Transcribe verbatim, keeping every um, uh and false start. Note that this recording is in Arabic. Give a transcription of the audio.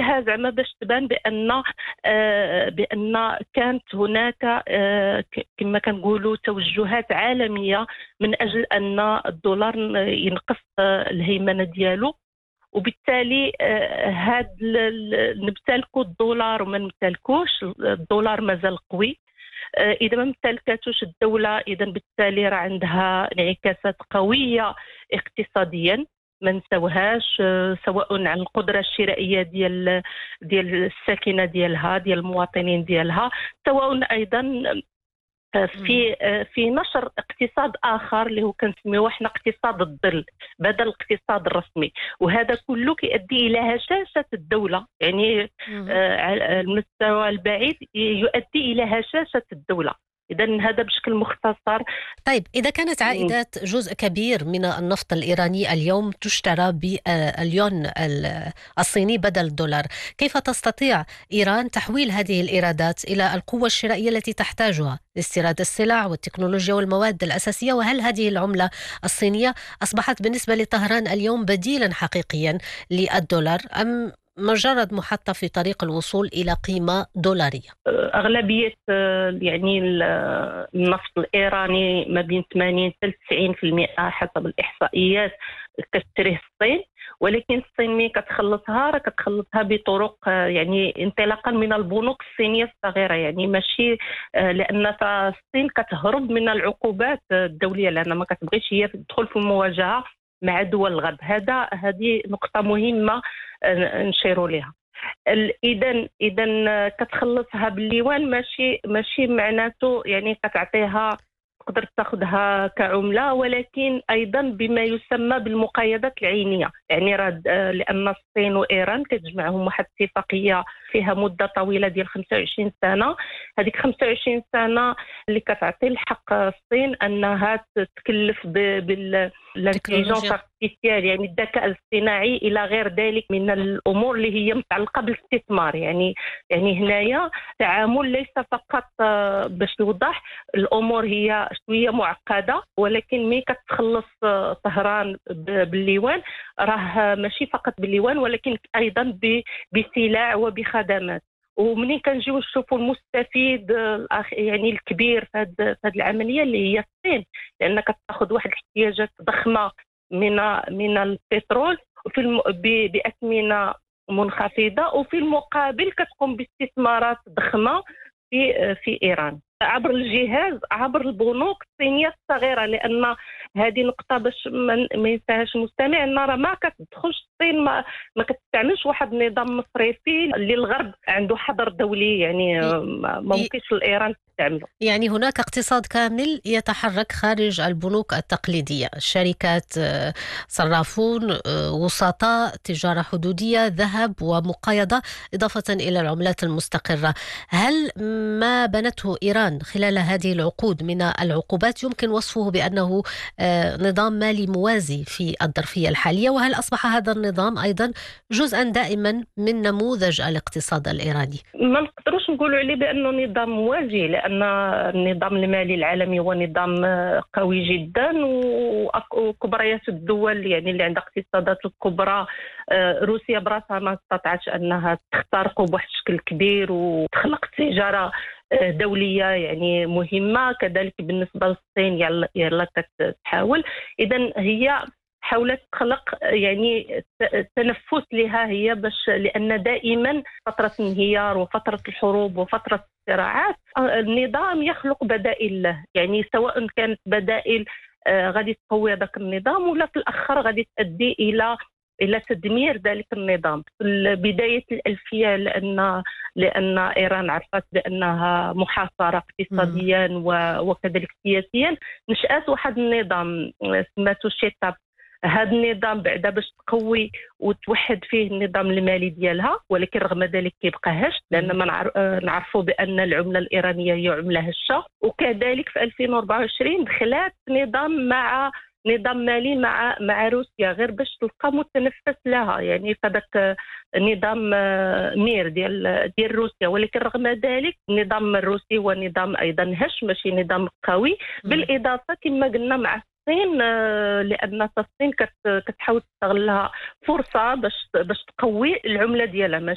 كلها زعما باش تبان بان آه بان كانت هناك آه كما كنقولوا توجهات عالميه من اجل ان الدولار ينقص آه الهيمنه ديالو، وبالتالي هاد نمتلكوا الدولار وما نمتلكوش. الدولار مازال قوي، اذا ما امتلكتوش الدوله اذا بالتالي راه عندها انعكاسات قويه اقتصاديا ما نساوهاش، سواء على القدره الشرائيه ديال ديال الساكنه ديالها ديال المواطنين ديالها، سواء ايضا في في نشر اقتصاد اخر اللي هو كنسميوه احنا اقتصاد الظل بدل الاقتصاد الرسمي، وهذا كله كيؤدي الى هشاشه الدوله، يعني على المستوى البعيد يؤدي الى هشاشه الدوله. إذن هذا بشكل مختصر. طيب، إذا كانت عائدات جزء كبير من النفط الإيراني اليوم تشترى باليون الصيني بدل الدولار، كيف تستطيع إيران تحويل هذه الإيرادات إلى القوة الشرائية التي تحتاجها لاستيراد السلع والتكنولوجيا والمواد الأساسية؟ وهل هذه العملة الصينية أصبحت بالنسبة لطهران اليوم بديلا حقيقيا للدولار، أم مجرد محطة في طريق الوصول إلى قيمة دولارية؟ أغلبية يعني النفط الإيراني ما بين ثمانين إلى تسعين بالمئة حسب الإحصائيات كتشريه الصين، ولكن الصين مي كتخلصها راه كتخلصها بطرق يعني انطلاقا من البنوك الصينية الصغيرة، يعني ماشي لأن الصين كتهرب من العقوبات الدولية لأن ما كتبغيش هي تدخل في المواجهة مع دول الغرب. هذا هذه نقطة مهمة نشيروا لها. اذا اذا كتخلصها بالليوان ماشي ماشي معناته يعني كتعطيها تقدر تاخذها كعمله، ولكن ايضا بما يسمى بالمقايضات العينيه، يعني راه لان الصين وايران كتجمعهم واحد الاتفاقيه فيها مده طويله ديال خمسة وعشرين سنه. هذيك خمسة وعشرين سنه اللي كتعطي الحق الصين انها تتكلف بالانتيليجنس ارتيفيسيال، يعني الذكاء الاصطناعي الى غير ذلك من الامور اللي هي متعلقه بالاستثمار. يعني يعني هنايا تعامل ليس فقط باش نوضح الامور هي شويه معقده، ولكن ملي كتخلص طهران بالليوان راه ماشي فقط بالليوان ولكن ايضا بسلع وبخدمات. ومنين كنجيو نشوفوا المستفيد يعني الكبير في هذه العمليه اللي هي الصين، لان كتاخذ واحد الاحتياجات ضخمه من من البترول وفي الم... باثمنه منخفضه، وفي المقابل كتقوم باستثمارات ضخمه في في ايران عبر الجهاز عبر البنوك الصينيه الصغيره. لان هذه نقطه باش ما ينساهاش المستمع، ان راه ما كتدخلش الصين ما, ما كتستعملش واحد النظام مصرفي اللي الغرب عنده حظر دولي، يعني ما ممكنش لايران تستعمله. يعني هناك اقتصاد كامل يتحرك خارج البنوك التقليديه، شركات صرافون، وسطاء، تجاره حدوديه، ذهب ومقايضه، اضافه الى العملات المستقره. هل ما بنته ايران خلال هذه العقود من العقوبات يمكن وصفه بأنه نظام مالي موازي في الظرفية الحالية؟ وهل أصبح هذا النظام أيضا جزءا دائما من نموذج الاقتصاد الإيراني؟ ما نقدروش نقولوا عليه بأنه نظام موازي، لأن النظام المالي العالمي هو نظام قوي جدا، وكبريات الدول يعني اللي عندها اقتصادات كبرى روسيا براسها ما استطاعتش أنها تخترق بواحد الشكل كبير وتخلق تجارة دولية يعني مهمة. كذلك بالنسبة للصين يلا تحاول، إذن هي حاولت تخلق يعني تنفس لها هي باش، لأن دائما فترة انهيار وفترة الحروب وفترة الصراعات النظام يخلق بدائل له، يعني سواء كانت بدائل آه غادي تقوي ذاك النظام ولا في الأخر غادي تؤدي إلى إلى تدمير ذلك النظام. في بداية الألفية لأن لأن إيران عرفت بأنها محاصرة اقتصاديا وكذلك سياسيا، نشأت واحد النظام سماته شيتاب. هذا النظام بعدا باش تقوي وتوحد فيه النظام المالي ديالها، ولكن رغم ذلك كيبقى هش، لأن ما نعرفوا بأن العملة الإيرانية هي عملة هشة. وكذلك في ألفين وأربعة وعشرين دخلت نظام مع نظام مالي مع مع روسيا غير باش تلقى متنفس لها، يعني فداك نظام مير ديال ديال روسيا. ولكن رغم ذلك النظام الروسي هو نظام ايضا هش ماشي نظام قوي، بالاضافه كما قلنا مع الصين، لان الصين كتحاول تستغلها فرصه باش باش تقوي العمله ديالها.